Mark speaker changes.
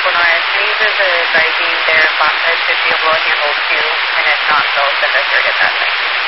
Speaker 1: bueno, sneezes is I think their faucet should be able to handle two, and if not, they'll send us here to get that thing.